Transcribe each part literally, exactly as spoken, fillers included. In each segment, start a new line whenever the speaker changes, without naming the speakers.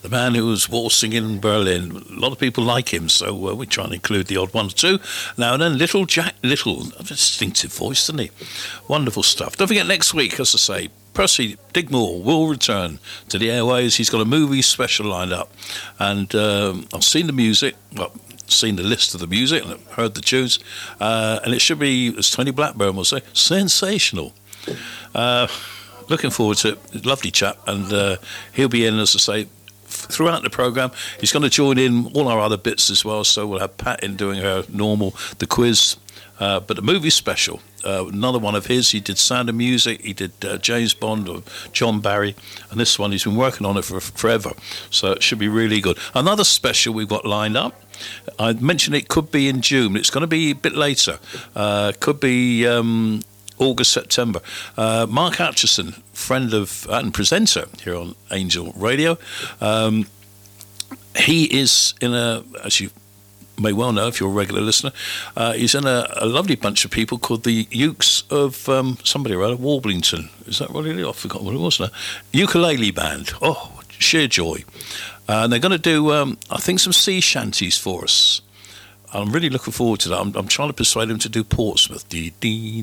the man who was waltzing in Berlin. A lot of people like him, so uh, we try and include the odd one or two. Now and then, Little Jack Little, a distinctive voice, doesn't he? Wonderful stuff. Don't forget, next week, as I say, Percy Digmore will return to the airways. He's got a movie special lined up, and um, I've seen the music, well, seen the list of the music, and heard the tunes, uh, and it should be, as Tony Blackburn will say, sensational. Uh, looking forward to it. Lovely chap, and uh, he'll be in, as I say, throughout the programme. He's going to join in all our other bits as well, so we'll have Pat in doing her normal, the quiz, uh, but the movie special, uh, another one of his. He did Sound of Music, he did uh, James Bond or John Barry, and this one he's been working on it for forever, so it should be really good. Another special we've got lined up, I mentioned it could be in June. It's going to be a bit later, uh, could be um, August, September. uh, Mark Atchison, friend of and presenter here on Angel Radio, um, he is in a, as you may well know if you're a regular listener, uh, he's in a, a lovely bunch of people called the Ukes of um, somebody around Warblington. Is that what it is? I forgot what it was now. Ukulele band. Oh, sheer joy. Uh, and they're going to do, um, I think, some sea shanties for us. I'm really looking forward to that. I'm, I'm trying to persuade him to do Portsmouth, because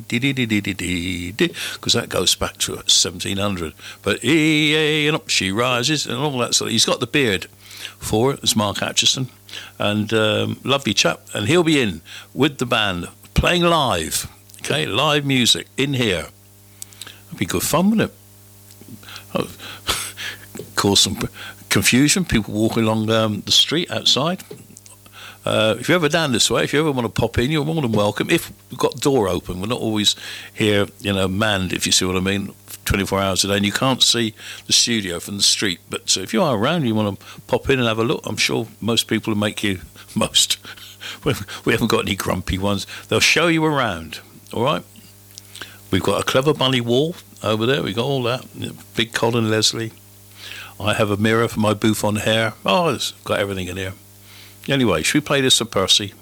that goes back to seventeen hundred. But e and up she rises and all that. So he's got the beard for it. It's Mark Atchison, and um, lovely chap. And he'll be in with the band playing live. Okay, live music in here. That'd be good fun, wouldn't it? Oh, cause some confusion. People walking along um, the street outside. Uh, if you're ever down this way, if you ever want to pop in, you're more than welcome. If we've got the door open, we're not always here, you know, manned, if you see what I mean, twenty-four hours a day, and you can't see the studio from the street. But uh, if you are around, you want to pop in and have a look, I'm sure most people will make you, most, we haven't got any grumpy ones, they'll show you around, all right? We've got a Clever Bunny wall over there, we've got all that, big Colin Leslie. I have a mirror for my bouffant hair. Oh, it's got everything in here. Anyway, should we play this for Percy?